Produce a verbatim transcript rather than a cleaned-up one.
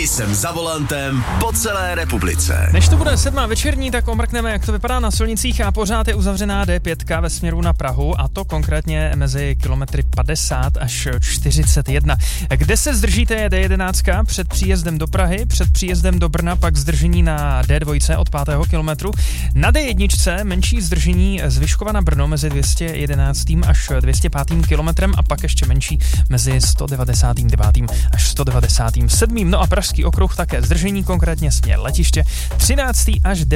Jsem za volantem po celé republice. Než to bude sedmá večerní, tak omrkneme, jak to vypadá na silnicích a pořád je uzavřená D pět ve směru na Prahu a to konkrétně mezi kilometry padesát až čtyřicet jedna. Kde se zdržíte je D jedenáct před příjezdem do Prahy, před příjezdem do Brna pak zdržení na D dva od pátého kilometru. Na D jedna menší zdržení z Vyškova na Brno mezi dvě stě jedenáct až dvě stě pět kilometrem a pak ještě menší mezi sto devadesát devět až sto devadesát sedm. No a Pražský okruh také zdržení, konkrétně směr letiště třináct až